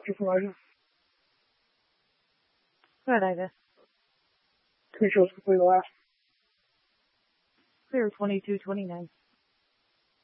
Supervisor. Go ahead, Ida. Control's complete last. Clear 2229.